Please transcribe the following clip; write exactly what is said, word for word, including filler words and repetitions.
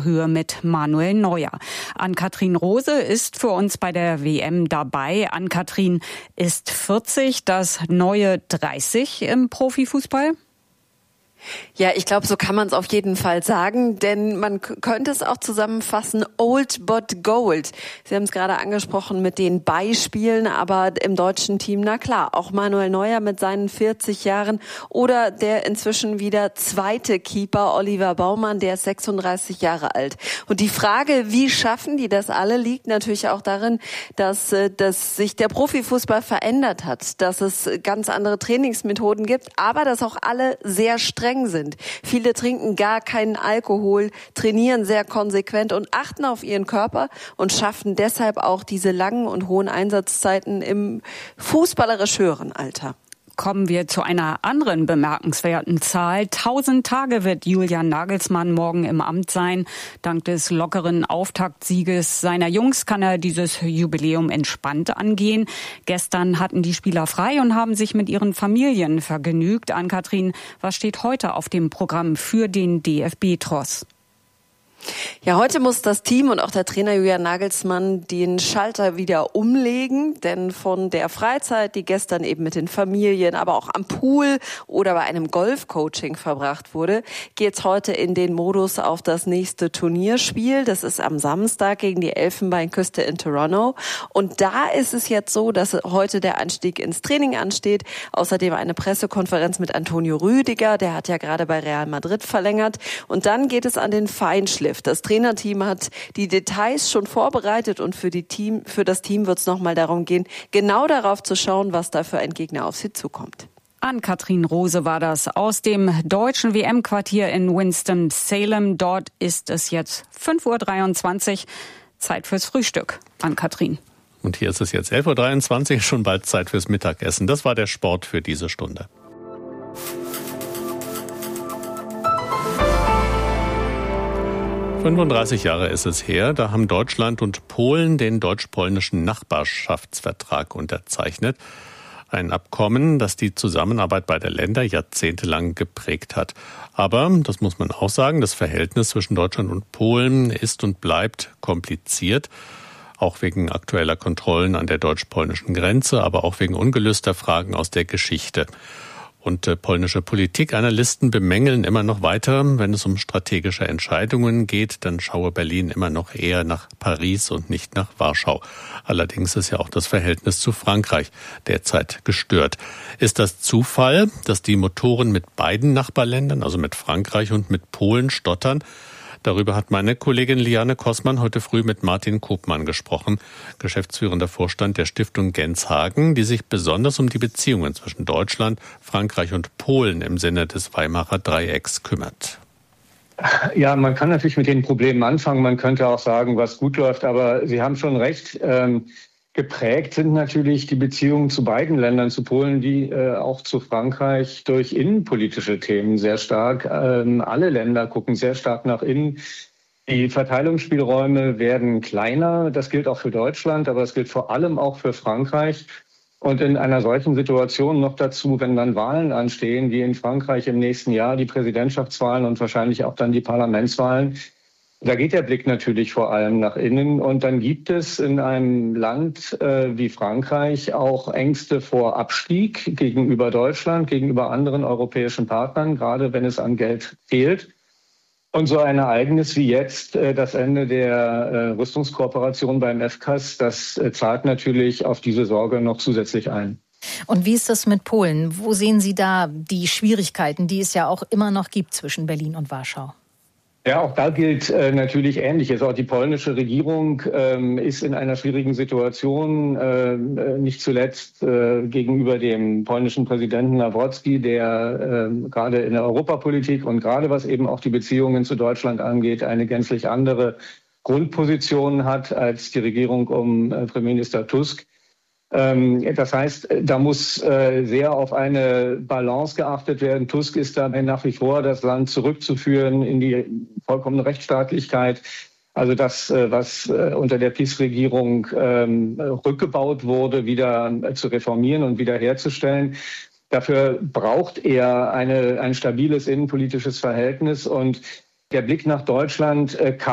Augenhöhe mit Manuel Neuer. Ann-Kathrin Rose ist für uns bei der W M dabei. Ann-Kathrin, ist vierzig das neue dreißig im Profifußball? Ja, ich glaube, so kann man es auf jeden Fall sagen, denn man k- könnte es auch zusammenfassen, old but gold. Sie haben es gerade angesprochen mit den Beispielen, aber im deutschen Team, na klar, auch Manuel Neuer mit seinen vierzig Jahren oder der inzwischen wieder zweite Keeper, Oliver Baumann, der ist sechsunddreißig Jahre alt. Und die Frage, wie schaffen die das alle, liegt natürlich auch darin, dass, äh, dass sich der Profifußball verändert hat, dass es ganz andere Trainingsmethoden gibt, aber dass auch alle sehr streng sind. Viele trinken gar keinen Alkohol, trainieren sehr konsequent und achten auf ihren Körper und schaffen deshalb auch diese langen und hohen Einsatzzeiten im fußballerisch höheren Alter. Kommen wir zu einer anderen bemerkenswerten Zahl. Tausend Tage wird Julian Nagelsmann morgen im Amt sein. Dank des lockeren Auftaktsieges seiner Jungs kann er dieses Jubiläum entspannt angehen. Gestern hatten die Spieler frei und haben sich mit ihren Familien vergnügt. Ann-Kathrin, was steht heute auf dem Programm für den D F B-Tross? Ja, heute muss das Team und auch der Trainer Julian Nagelsmann den Schalter wieder umlegen, denn von der Freizeit, die gestern eben mit den Familien, aber auch am Pool oder bei einem Golfcoaching verbracht wurde, geht's heute in den Modus auf das nächste Turnierspiel. Das ist am Samstag gegen die Elfenbeinküste in Toronto. Und da ist es jetzt so, dass heute der Einstieg ins Training ansteht. Außerdem eine Pressekonferenz mit Antonio Rüdiger, der hat ja gerade bei Real Madrid verlängert. Und dann geht es an den Feinschliff. Das Trainerteam hat die Details schon vorbereitet und für die Team, für das Team wird es nochmal darum gehen, genau darauf zu schauen, was da für ein Gegner auf sie zukommt. Ann-Kathrin Rose war das aus dem deutschen W M-Quartier in Winston-Salem. Dort ist es jetzt fünf Uhr dreiundzwanzig. Zeit fürs Frühstück. Ann-Kathrin. Und hier ist es jetzt elf Uhr dreiundzwanzig, schon bald Zeit fürs Mittagessen. Das war der Sport für diese Stunde. fünfunddreißig Jahre ist es her, da haben Deutschland und Polen den deutsch-polnischen Nachbarschaftsvertrag unterzeichnet. Ein Abkommen, das die Zusammenarbeit beider Länder jahrzehntelang geprägt hat. Aber, das muss man auch sagen, das Verhältnis zwischen Deutschland und Polen ist und bleibt kompliziert. Auch wegen aktueller Kontrollen an der deutsch-polnischen Grenze, aber auch wegen ungelöster Fragen aus der Geschichte. Und äh, polnische Politikanalysten bemängeln immer noch weiter, wenn es um strategische Entscheidungen geht, dann schaue Berlin immer noch eher nach Paris und nicht nach Warschau. Allerdings ist ja auch das Verhältnis zu Frankreich derzeit gestört. Ist das Zufall, dass die Motoren mit beiden Nachbarländern, also mit Frankreich und mit Polen, stottern? Darüber hat meine Kollegin Liane Kossmann heute früh mit Martin Kopmann gesprochen, geschäftsführender Vorstand der Stiftung Genshagen, die sich besonders um die Beziehungen zwischen Deutschland, Frankreich und Polen im Sinne des Weimarer Dreiecks kümmert. Ja, man kann natürlich mit den Problemen anfangen. Man könnte auch sagen, was gut läuft. Aber Sie haben schon recht. Ähm, geprägt sind natürlich die Beziehungen zu beiden Ländern, zu Polen wie äh, auch zu Frankreich, durch innenpolitische Themen sehr stark. Ähm, alle Länder gucken sehr stark nach innen. Die Verteilungsspielräume werden kleiner. Das gilt auch für Deutschland, aber es gilt vor allem auch für Frankreich. Und in einer solchen Situation noch dazu, wenn dann Wahlen anstehen, wie in Frankreich im nächsten Jahr, die Präsidentschaftswahlen und wahrscheinlich auch dann die Parlamentswahlen, da geht der Blick natürlich vor allem nach innen. Und dann gibt es in einem Land äh, wie Frankreich auch Ängste vor Abstieg gegenüber Deutschland, gegenüber anderen europäischen Partnern, gerade wenn es an Geld fehlt. Und so ein Ereignis wie jetzt, äh, das Ende der äh, Rüstungskooperation beim F C A S, das äh, zahlt natürlich auf diese Sorge noch zusätzlich ein. Und wie ist das mit Polen? Wo sehen Sie da die Schwierigkeiten, die es ja auch immer noch gibt zwischen Berlin und Warschau? Ja, auch da gilt äh, natürlich Ähnliches. Auch die polnische Regierung ähm, ist in einer schwierigen Situation, äh, nicht zuletzt äh, gegenüber dem polnischen Präsidenten Nawrocki, der äh, gerade in der Europapolitik und gerade was eben auch die Beziehungen zu Deutschland angeht, eine gänzlich andere Grundposition hat als die Regierung um äh, Premierminister Tusk. Das heißt, da muss sehr auf eine Balance geachtet werden. Tusk ist dabei nach wie vor, das Land zurückzuführen in die vollkommene Rechtsstaatlichkeit. Also das, was unter der P I S-Regierung rückgebaut wurde, wieder zu reformieren und wiederherzustellen. Dafür braucht er eine, ein stabiles innenpolitisches Verhältnis. Und der Blick nach Deutschland kann